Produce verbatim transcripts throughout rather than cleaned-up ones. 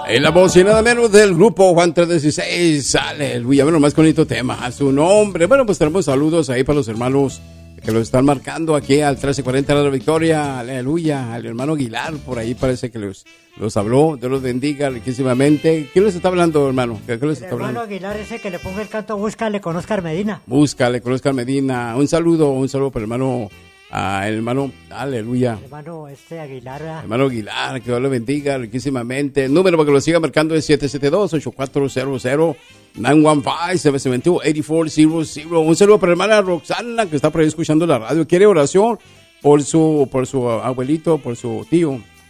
En la voz y nada menos del grupo Juan trescientos dieciséis, aleluya, bueno, más bonito tema, a su nombre. Bueno, pues tenemos saludos ahí para los hermanos que los están marcando aquí al trece cuarenta de la Victoria, aleluya, al hermano Aguilar, por ahí parece que los, los habló, Dios los bendiga riquísimamente. ¿Quién les está hablando, hermano? ¿Qué, qué les está el hermano hablando? Aguilar ese que le ponga el canto, búscale con Oscar Medina. Búscale con Oscar Medina, un saludo, un saludo para el hermano, ah, el hermano, aleluya. El hermano este Aguilar, ¿verdad? Hermano Aguilar, que Dios lo bendiga riquísimamente. El número para que lo siga marcando es siete siete dos, ocho cuatro cero cero, nueve uno cinco, siete siete dos, ocho cuatro cero cero. Un saludo para la hermana Roxana, que está por ahí escuchando la radio. Quiere oración por su por su abuelito, por su tío,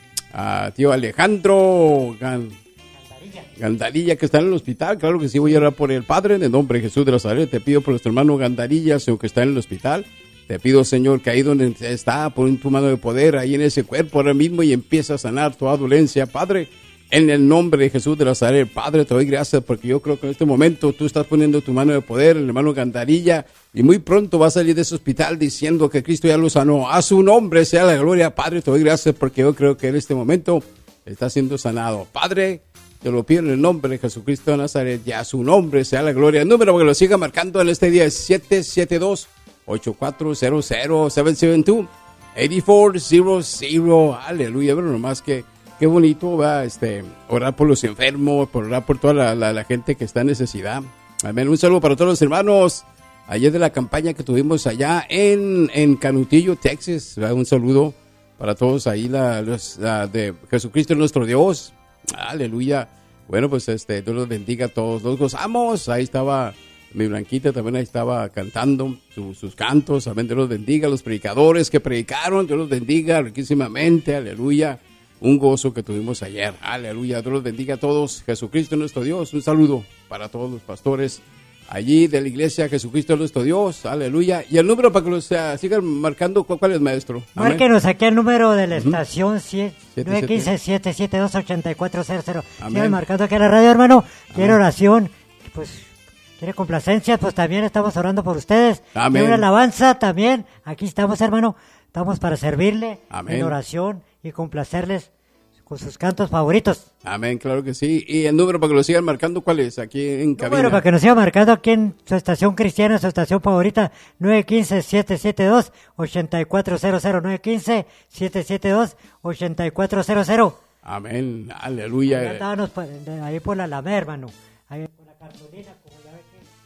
uh, tío Alejandro Gan, Gandarilla. Gandarilla, que está en el hospital. Claro que sí, voy a orar por el Padre, en el nombre de Jesús de Nazaret. Te pido por nuestro hermano Gandarilla, que está en el hospital. Te pido, Señor, que ahí donde está, pon tu mano de poder ahí en ese cuerpo ahora mismo y empieza a sanar toda dolencia, Padre, en el nombre de Jesús de Nazaret. Padre, te doy gracias porque yo creo que en este momento tú estás poniendo tu mano de poder, el hermano Gandarilla, y muy pronto va a salir de ese hospital diciendo que Cristo ya lo sanó. A su nombre sea la gloria, Padre, te doy gracias porque yo creo que en este momento está siendo sanado. Padre, te lo pido en el nombre de Jesucristo de Nazaret, y a su nombre sea la gloria. El número que lo siga marcando en este día es siete siete dos, ocho cuatro cero cero, siete siete dos, ocho cuatro cero cero. Aleluya. Bueno, nomás que qué bonito va este orar por los enfermos, por orar por toda la, la, la gente que está en necesidad. Amén. Un saludo para todos los hermanos ayer de la campaña que tuvimos allá en, en Canutillo, Texas. Un saludo para todos ahí la, los, la de Jesucristo nuestro Dios. Aleluya. Bueno, pues este Dios los bendiga a todos. Los gozamos. Ahí estaba mi Blanquita, también ahí estaba cantando su, sus cantos. Amén, Dios los bendiga. Los predicadores que predicaron, Dios los bendiga riquísimamente. Aleluya. Un gozo que tuvimos ayer. Aleluya. Dios los bendiga a todos. Jesucristo nuestro Dios. Un saludo para todos los pastores allí de la iglesia Jesucristo nuestro Dios. Aleluya. Y el número para que los uh, sigan marcando, ¿cuál, cuál es, maestro? Amén. Márquenos aquí el número de la Uh-huh. estación nueve uno cinco, siete siete dos, ocho cuatro cero cero. Amén. Sigan marcando aquí en la radio, hermano. Quiere Amén. oración, pues quiere complacencias, pues también estamos orando por ustedes. Amén. Quiere una alabanza también. Aquí estamos, hermano. Estamos para servirle Amén. en oración y complacerles con sus cantos favoritos. Amén, claro que sí. Y el número para que lo sigan marcando, ¿cuál es? Aquí en cabina. Número para que nos siga marcando aquí en su estación cristiana, su estación favorita, nueve uno cinco, siete siete dos, ocho cuatro cero cero, nueve uno cinco, siete siete dos, ocho cuatro cero cero. Amén, aleluya. Ahí andábamos por, de- ahí por la Alameda, hermano. Ahí por la cartulina, como ya ve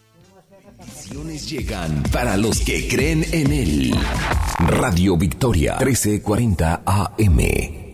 que... Bendiciones llegan para los que creen en Él. Radio Victoria, trece cuarenta A M.